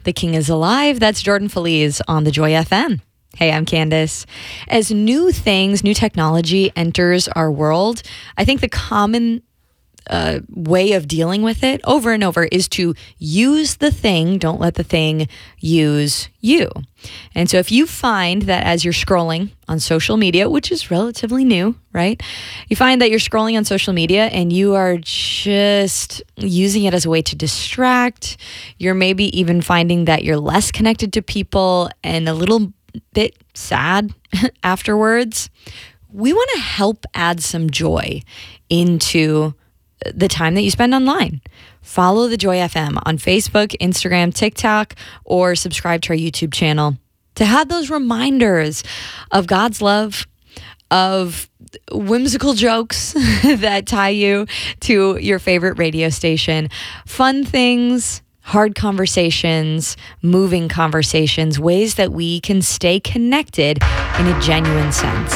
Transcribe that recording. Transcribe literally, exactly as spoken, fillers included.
The King is Alive. That's Jordan Feliz on the Joy F M. Hey, I'm Candace. As new things, new technology enters our world, I think the common uh, way of dealing with it over and over is to use the thing. Don't let the thing use you. And so if you find that as you're scrolling on social media, which is relatively new, right? You find that you're scrolling on social media and you are just using it as a way to distract. You're maybe even finding that you're less connected to people and a little bit sad afterwards. We want to help add some joy into the time that you spend online. Follow the Joy F M on Facebook, Instagram, TikTok, or subscribe to our YouTube channel to have those reminders of God's love, of whimsical jokes that tie you to your favorite radio station, fun things, hard conversations, moving conversations, ways that we can stay connected in a genuine sense.